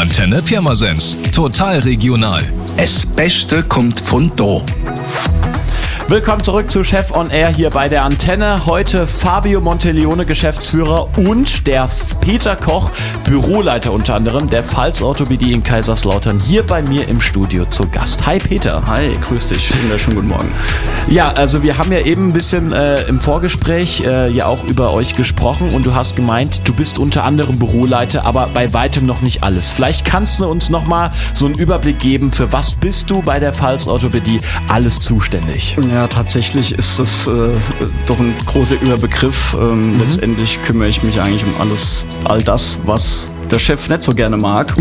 Antenne Pirmasens. Total regional. Das Beste kommt von da. Willkommen zurück zu Chef on Air hier bei der Antenne. Heute Fabio Monteleone, Geschäftsführer, und der Peter Koch, Büroleiter unter anderem der Pfalz Orthopädie in Kaiserslautern, hier bei mir im Studio zu Gast. Hi Peter. Hi, grüß dich. Wunderschönen guten Morgen. Ja, also wir haben ja eben ein bisschen im Vorgespräch ja auch über euch gesprochen und du hast gemeint, du bist unter anderem Büroleiter, aber bei weitem noch nicht alles. Vielleicht kannst du uns nochmal so einen Überblick geben, für was bist du bei der Pfalz Orthopädie alles zuständig? Ja, tatsächlich ist das doch ein großer Überbegriff. Letztendlich kümmere ich mich eigentlich um all das, was der Chef nicht so gerne mag.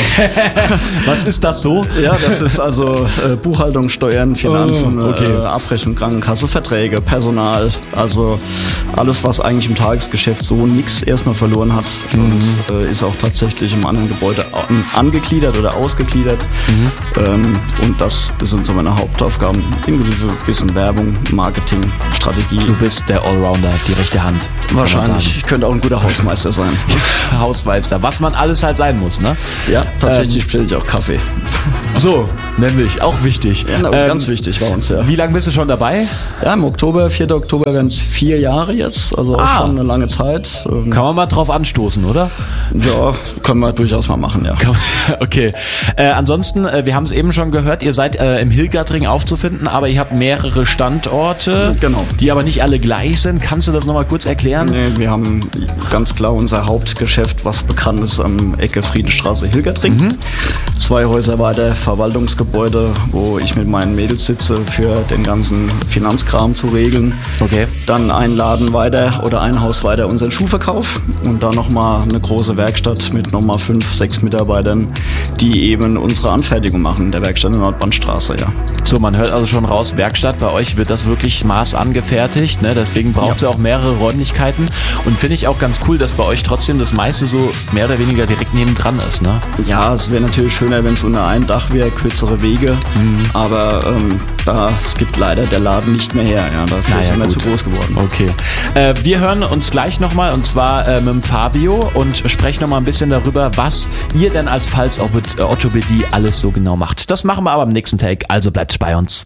Was ist das so? Ja, das ist also Buchhaltung, Steuern, Finanzen, Abrechnung, Krankenkasse, Verträge, Personal. Also alles, was eigentlich im Tagesgeschäft so nichts erstmal verloren hat. Und ist auch tatsächlich im anderen Gebäude angegliedert oder ausgegliedert. Und das sind so meine Hauptaufgaben, inklusive ein bisschen Werbung, Marketing, Strategie. Du bist der Allrounder, die rechte Hand. Wahrscheinlich. Ich könnte auch ein guter Hausmeister sein. Hausmeister, was man alles halt sein muss, ne? Ja, tatsächlich bestelle ich auch Kaffee. So, nämlich, auch wichtig. Ja, ganz wichtig bei uns, ja. Wie lange bist du schon dabei? Ja, im Oktober, 4. Oktober werden es 4 Jahre jetzt, also auch schon eine lange Zeit. Kann man mal drauf anstoßen, oder? Ja, können wir durchaus mal machen, ja. Okay. Ansonsten, wir haben es eben schon gehört, ihr seid im Hilgertring aufzufinden, aber ihr habt mehrere Standorte, genau, die aber nicht alle gleich sind. Kannst du das nochmal kurz erklären? Nee, wir haben ganz klar unser Hauptgeschäft, was bekannt ist, am Ecke Friedenstraße Hilgertring. 2 Häuser weiter, Verwaltungsgebäude, wo ich mit meinen Mädels sitze, für den ganzen Finanzkram zu regeln. Okay. Dann ein Laden weiter oder ein Haus weiter unseren Schuhverkauf und dann nochmal eine große Werkstatt mit nochmal 5, 6 Mitarbeitern, die eben unsere Anfertigung machen in der Werkstatt in der Nordbahnstraße, ja. So, man hört also schon raus, Werkstatt, bei euch wird das wirklich Maß angefertigt, ne? Deswegen braucht ihr auch mehrere Räumlichkeiten und finde ich auch ganz cool, dass bei euch trotzdem das meiste so mehr oder weniger direkt nebendran ist, ne? Ja, es wäre natürlich schöner, wenn es unter einem Dach wäre, kürzere Wege, aber es gibt leider der Laden nicht mehr her, ja, dafür sind wir zu groß geworden. Okay, wir hören uns gleich nochmal und zwar mit dem Fabio und sprechen nochmal ein bisschen darüber, was ihr denn als Pfalz Orthopädie alles so genau macht. Das machen wir aber im nächsten Take, also bleibt bei uns.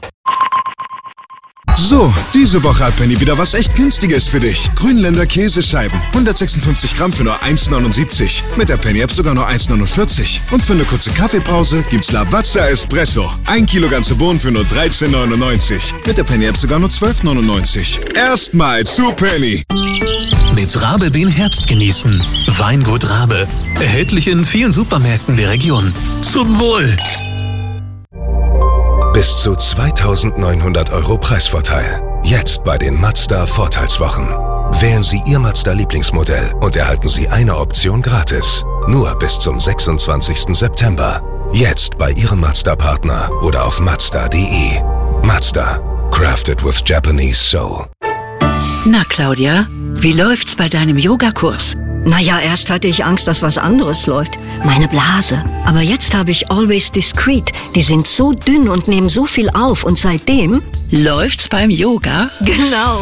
So, diese Woche hat Penny wieder was echt Günstiges für dich. Grünländer Käsescheiben. 156 Gramm für nur 1,79. Mit der Penny-App sogar nur 1,49. Und für eine kurze Kaffeepause gibt's Lavazza Espresso. 1 Kilo ganze Bohnen für nur 13,99. Mit der Penny-App sogar nur 12,99. Erstmal zu Penny. Mit Rabe den Herbst genießen. Weingut Rabe. Erhältlich in vielen Supermärkten der Region. Zum Wohl! Bis zu 2.900 € Preisvorteil. Jetzt bei den Mazda Vorteilswochen. Wählen Sie Ihr Mazda-Lieblingsmodell und erhalten Sie eine Option gratis. Nur bis zum 26. September. Jetzt bei Ihrem Mazda-Partner oder auf Mazda.de. Mazda. Crafted with Japanese Soul. Na Claudia, wie läuft's bei deinem Yogakurs? Naja, erst hatte ich Angst, dass was anderes läuft. Meine Blase. Aber jetzt habe ich Always Discreet. Die sind so dünn und nehmen so viel auf. Und seitdem läuft's beim Yoga? Genau.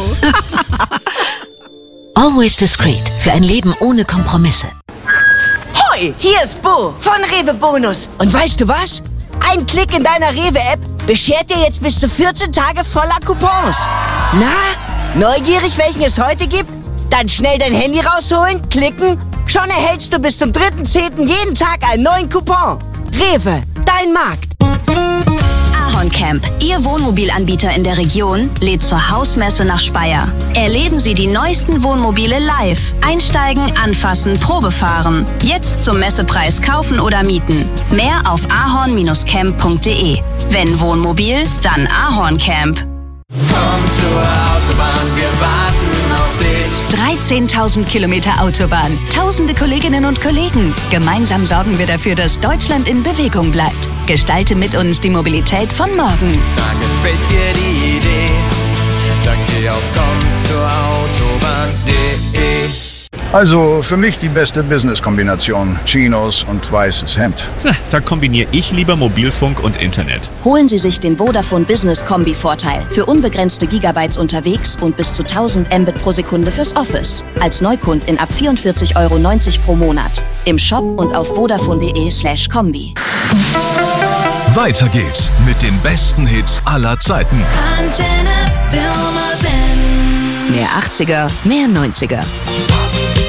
Always Discreet. Für ein Leben ohne Kompromisse. Hoi, hier ist Bo von Rewe Bonus. Und weißt du was? Ein Klick in deiner Rewe-App beschert dir jetzt bis zu 14 Tage voller Coupons. Na, neugierig, welchen es heute gibt? Dann schnell dein Handy rausholen, klicken. Schon erhältst du bis zum 3.10. jeden Tag einen neuen Coupon. Rewe, dein Markt. Ahorn Camp, Ihr Wohnmobilanbieter in der Region, lädt zur Hausmesse nach Speyer. Erleben Sie die neuesten Wohnmobile live. Einsteigen, anfassen, Probefahren. Jetzt zum Messepreis kaufen oder mieten. Mehr auf ahorn-camp.de. Wenn Wohnmobil, dann Ahorn Camp. Komm zur Autobahn, wir warten auf dich. 13.000 Kilometer Autobahn, tausende Kolleginnen und Kollegen. Gemeinsam sorgen wir dafür, dass Deutschland in Bewegung bleibt. Gestalte mit uns die Mobilität von morgen. Da gefällt dir die Idee, dann geh auf kommzurautobahn.de. Also für mich die beste Business-Kombination. Chinos und weißes Hemd. Da kombiniere ich lieber Mobilfunk und Internet. Holen Sie sich den Vodafone Business Kombi-Vorteil. Für unbegrenzte Gigabytes unterwegs und bis zu 1000 Mbit pro Sekunde fürs Office. Als Neukundin ab 44,90 € pro Monat. Im Shop und auf vodafone.de/kombi. Weiter geht's mit den besten Hits aller Zeiten. Antenne Pirmasens. Mehr 80er, mehr 90er.